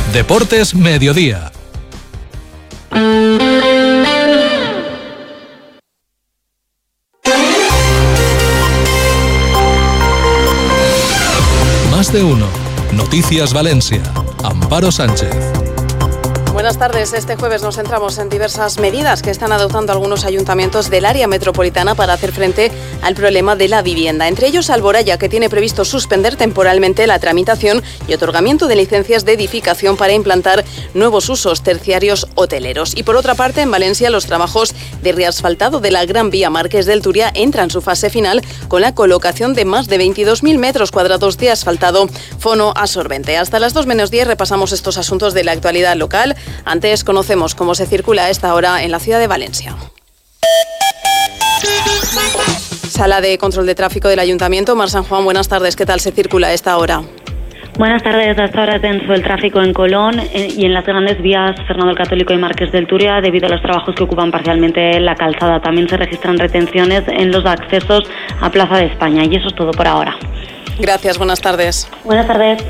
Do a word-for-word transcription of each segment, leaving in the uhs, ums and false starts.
Deportes Mediodía. Más de uno. Noticias Valencia. Amparo Sánchez. Buenas tardes. Este jueves nos centramos en diversas medidas que están adoptando algunos ayuntamientos del área metropolitana para hacer frente al problema de la vivienda. Entre ellos, Alboraya, que tiene previsto suspender temporalmente la tramitación y otorgamiento de licencias de edificación para implantar nuevos usos terciarios hoteleros. Y por otra parte, en Valencia, los trabajos de reasfaltado de la Gran Vía Marqués del Turia entran en su fase final con la colocación de más de veintidós mil metros cuadrados de asfaltado fonoabsorbente. Hasta las dos menos diez repasamos estos asuntos de la actualidad local. Antes conocemos cómo se circula a esta hora en la ciudad de Valencia. Sala de control de tráfico del Ayuntamiento. Mar San Juan, buenas tardes. ¿Qué tal se circula a esta hora? Buenas tardes. Hasta ahora tenso el tráfico en Colón y en las grandes vías Fernando el Católico y Marqués del Turia debido a los trabajos que ocupan parcialmente la calzada. También se registran retenciones en los accesos a Plaza de España. Y eso es todo por ahora. Gracias. Buenas tardes. Buenas tardes.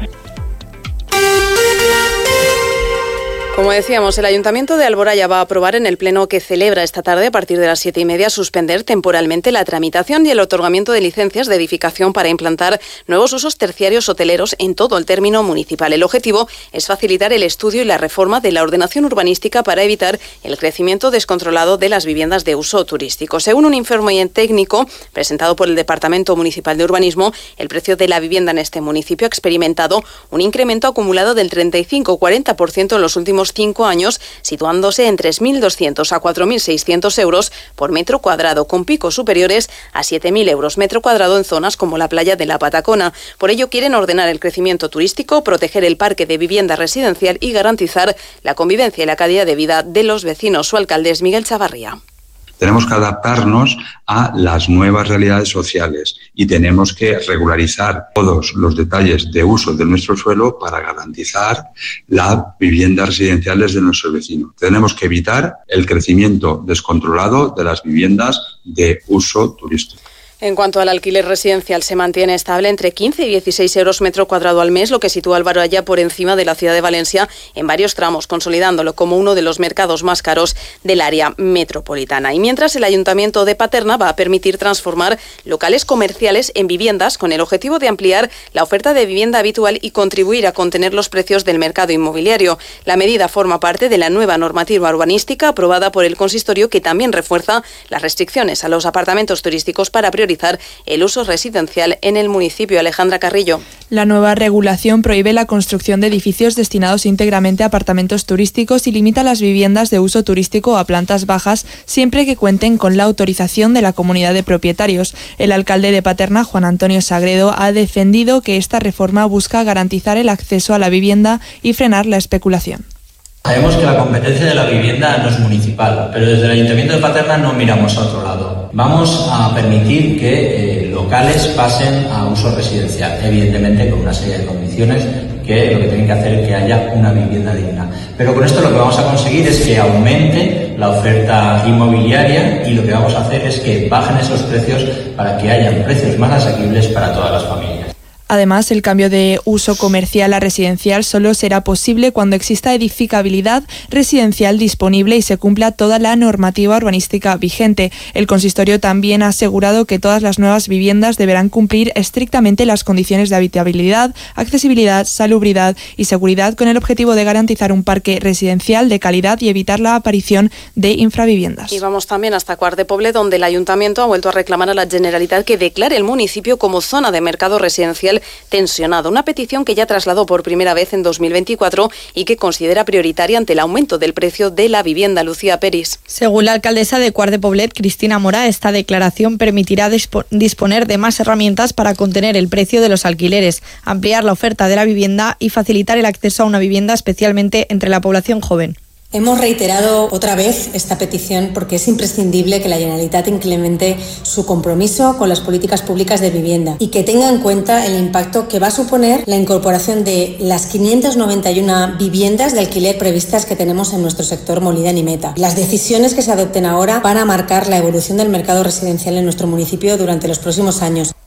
Como decíamos, el Ayuntamiento de Alboraya va a aprobar en el pleno que celebra esta tarde a partir de las siete y media suspender temporalmente la tramitación y el otorgamiento de licencias de edificación para implantar nuevos usos terciarios hoteleros en todo el término municipal. El objetivo es facilitar el estudio y la reforma de la ordenación urbanística para evitar el crecimiento descontrolado de las viviendas de uso turístico. Según un informe técnico presentado por el Departamento Municipal de Urbanismo, el precio de la vivienda en este municipio ha experimentado un incremento acumulado del treinta y cinco a cuarenta por ciento en los últimos cinco años, situándose en tres mil doscientos a cuatro mil seiscientos euros por metro cuadrado, con picos superiores a siete mil euros metro cuadrado en zonas como la playa de la Patacona. Por ello, quieren ordenar el crecimiento turístico, proteger el parque de vivienda residencial y garantizar la convivencia y la calidad de vida de los vecinos. Su alcalde es Miguel Chavarría. Tenemos que adaptarnos a las nuevas realidades sociales y tenemos que regularizar todos los detalles de uso de nuestro suelo para garantizar las viviendas residenciales de nuestros vecinos. Tenemos que evitar el crecimiento descontrolado de las viviendas de uso turístico. En cuanto al alquiler residencial, se mantiene estable entre quince y dieciséis euros metro cuadrado al mes, lo que sitúa Alboraya por encima de la ciudad de Valencia en varios tramos, consolidándolo como uno de los mercados más caros del área metropolitana. Y mientras, el Ayuntamiento de Paterna va a permitir transformar locales comerciales en viviendas con el objetivo de ampliar la oferta de vivienda habitual y contribuir a contener los precios del mercado inmobiliario. La medida forma parte de la nueva normativa urbanística aprobada por el consistorio, que también refuerza las restricciones a los apartamentos turísticos para priorizar el uso residencial en el municipio. Alejandra Carrillo. La nueva regulación prohíbe la construcción de edificios destinados íntegramente a apartamentos turísticos y limita las viviendas de uso turístico a plantas bajas siempre que cuenten con la autorización de la comunidad de propietarios. El alcalde de Paterna, Juan Antonio Sagredo, ha defendido que esta reforma busca garantizar el acceso a la vivienda y frenar la especulación. Sabemos que la competencia de la vivienda no es municipal, pero desde el Ayuntamiento de Paterna no miramos a otro lado. Vamos a permitir que eh, locales pasen a uso residencial, evidentemente con una serie de condiciones que lo que tienen que hacer es que haya una vivienda digna. Pero con esto lo que vamos a conseguir es que aumente la oferta inmobiliaria y lo que vamos a hacer es que bajen esos precios para que hayan precios más asequibles para todas las familias. Además, el cambio de uso comercial a residencial solo será posible cuando exista edificabilidad residencial disponible y se cumpla toda la normativa urbanística vigente. El consistorio también ha asegurado que todas las nuevas viviendas deberán cumplir estrictamente las condiciones de habitabilidad, accesibilidad, salubridad y seguridad, con el objetivo de garantizar un parque residencial de calidad y evitar la aparición de infraviviendas. Y vamos también hasta Quart de Poblet, donde el Ayuntamiento ha vuelto a reclamar a la Generalitat que declare el municipio como zona de mercado residencial tensionado, una petición que ya trasladó por primera vez en dos mil veinticuatro y que considera prioritaria ante el aumento del precio de la vivienda. Lucía Peris. Según la alcaldesa de Quart de Poblet, Cristina Mora, esta declaración permitirá dispo- disponer de más herramientas para contener el precio de los alquileres, ampliar la oferta de la vivienda y facilitar el acceso a una vivienda, especialmente entre la población joven. Hemos reiterado otra vez esta petición porque es imprescindible que la Generalitat incremente su compromiso con las políticas públicas de vivienda y que tenga en cuenta el impacto que va a suponer la incorporación de las quinientas noventa y una viviendas de alquiler previstas que tenemos en nuestro sector Molida y Meta. Las decisiones que se adopten ahora van a marcar la evolución del mercado residencial en nuestro municipio durante los próximos años.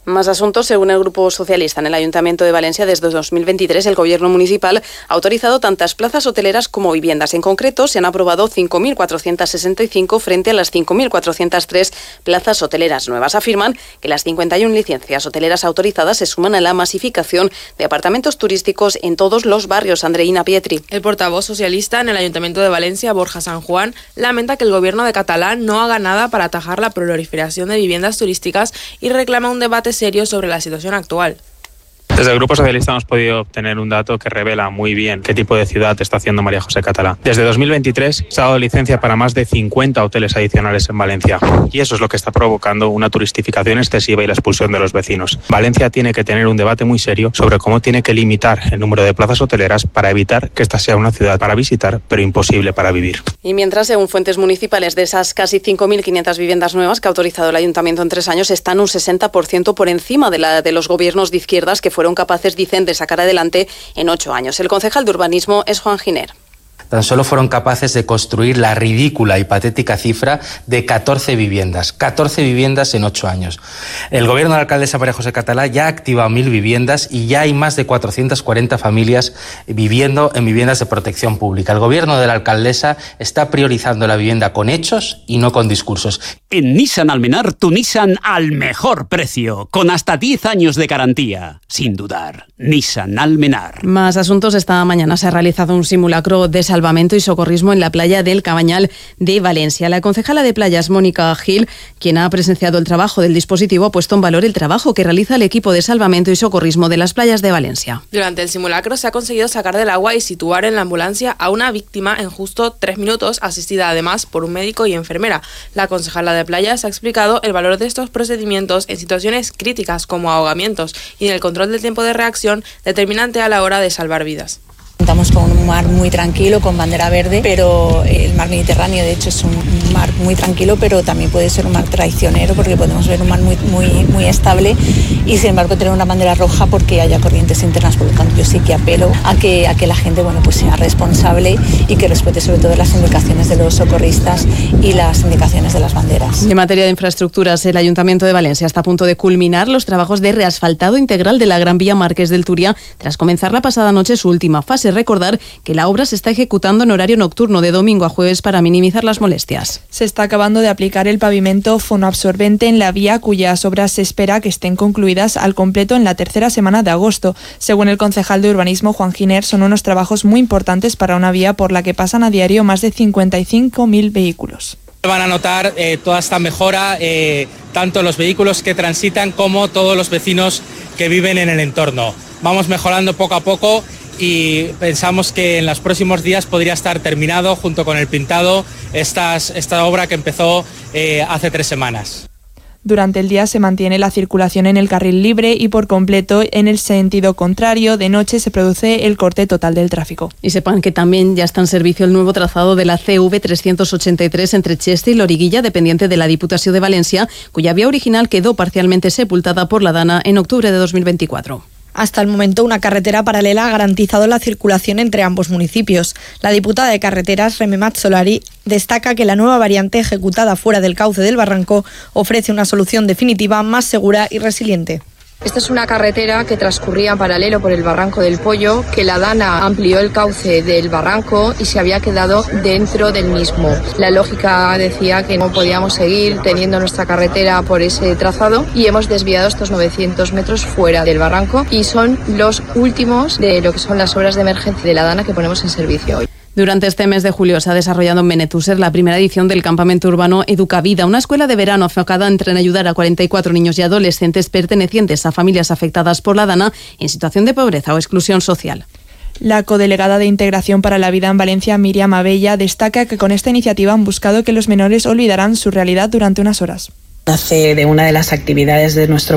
Más asuntos. Según el Grupo Socialista en el Ayuntamiento de Valencia, desde dos mil veintitrés el Gobierno municipal ha autorizado tantas plazas hoteleras como viviendas. En concreto, se han aprobado cinco mil cuatrocientas sesenta y cinco frente a las cinco mil cuatrocientas tres plazas hoteleras nuevas. Afirman que las cincuenta y una licencias hoteleras autorizadas se suman a la masificación de apartamentos turísticos en todos los barrios. Andreina Pietri. El portavoz socialista en el Ayuntamiento de Valencia, Borja San Juan, lamenta que el Gobierno de Catalán no haga nada para atajar la proliferación de viviendas turísticas y reclama un debate serio sobre la situación actual. Desde el Grupo Socialista hemos podido obtener un dato que revela muy bien qué tipo de ciudad está haciendo María José Catalá. Desde dos mil veintitrés se ha dado licencia para más de cincuenta hoteles adicionales en Valencia y eso es lo que está provocando una turistificación excesiva y la expulsión de los vecinos. Valencia tiene que tener un debate muy serio sobre cómo tiene que limitar el número de plazas hoteleras para evitar que esta sea una ciudad para visitar pero imposible para vivir. Y mientras, según fuentes municipales, de esas casi cinco mil quinientas viviendas nuevas que ha autorizado el Ayuntamiento en tres años, están un sesenta por ciento por encima de la de los gobiernos de izquierdas que fueron capaces, dicen, de sacar adelante en ocho años. El concejal de urbanismo es Juan Giner. Tan solo fueron capaces de construir la ridícula y patética cifra de catorce viviendas. catorce viviendas en ocho años. El gobierno de la alcaldesa María José Catalá ya ha activado mil viviendas y ya hay más de cuatrocientas cuarenta familias viviendo en viviendas de protección pública. El gobierno de la alcaldesa está priorizando la vivienda con hechos y no con discursos. En Nissan Almenar, tu Nissan al mejor precio, con hasta diez años de garantía. Sin dudar, Nissan Almenar. Más asuntos. Esta mañana se ha realizado un simulacro de salvamento y socorrismo en la playa del Cabañal de Valencia. La concejala de playas, Mónica Gil, quien ha presenciado el trabajo del dispositivo, ha puesto en valor el trabajo que realiza el equipo de salvamento y socorrismo de las playas de Valencia. Durante el simulacro se ha conseguido sacar del agua y situar en la ambulancia a una víctima en justo tres minutos, asistida además por un médico y enfermera. La concejala de playas ha explicado el valor de estos procedimientos en situaciones críticas como ahogamientos y en el control del tiempo de reacción, determinante a la hora de salvar vidas. Contamos con un mar muy tranquilo, con bandera verde, pero el mar Mediterráneo de hecho es un mar muy tranquilo, pero también puede ser un mar traicionero porque podemos ver un mar muy, muy, muy estable y sin embargo tener una bandera roja porque haya corrientes internas. Por lo tanto, yo sí que apelo a que, a que la gente bueno, pues sea responsable y que respete sobre todo las indicaciones de los socorristas y las indicaciones de las banderas. En materia de infraestructuras, el Ayuntamiento de Valencia está a punto de culminar los trabajos de reasfaltado integral de la Gran Vía Marqués del Turia tras comenzar la pasada noche su última fase. Recordar que la obra se está ejecutando en horario nocturno de domingo a jueves para minimizar las molestias. Se está acabando de aplicar el pavimento fonoabsorbente en la vía, cuyas obras se espera que estén concluidas al completo en la tercera semana de agosto. Según el concejal de urbanismo, Juan Giner, son unos trabajos muy importantes para una vía por la que pasan a diario más de cincuenta y cinco mil vehículos. Van a notar eh, toda esta mejora, eh, tanto los vehículos que transitan como todos los vecinos que viven en el entorno. Vamos mejorando poco a poco y pensamos que en los próximos días podría estar terminado junto con el pintado estas, esta obra que empezó eh, hace tres semanas. Durante el día se mantiene la circulación en el carril libre y por completo en el sentido contrario. De noche se produce el corte total del tráfico. Y sepan que también ya está en servicio el nuevo trazado de la C V trescientos ochenta y tres entre Cheste y Loriguilla, dependiente de la Diputación de Valencia, cuya vía original quedó parcialmente sepultada por la Dana en octubre de dos mil veinticuatro. Hasta el momento, una carretera paralela ha garantizado la circulación entre ambos municipios. La diputada de Carreteras, Rememat Solari, destaca que la nueva variante ejecutada fuera del cauce del barranco ofrece una solución definitiva más segura y resiliente. Esta es una carretera que transcurría en paralelo por el Barranco del Pollo, que la Dana amplió el cauce del barranco y se había quedado dentro del mismo. La lógica decía que no podíamos seguir teniendo nuestra carretera por ese trazado y hemos desviado estos novecientos metros fuera del barranco y son los últimos de lo que son las obras de emergencia de la Dana que ponemos en servicio hoy. Durante este mes de julio se ha desarrollado en Benetúser la primera edición del campamento urbano Educavida, una escuela de verano enfocada en ayudar a cuarenta y cuatro niños y adolescentes pertenecientes a familias afectadas por la Dana en situación de pobreza o exclusión social. La codelegada de Integración para la Vida en Valencia, Miriam Abella, destaca que con esta iniciativa han buscado que los menores olvidaran su realidad durante unas horas. Nace de una de las actividades de nuestro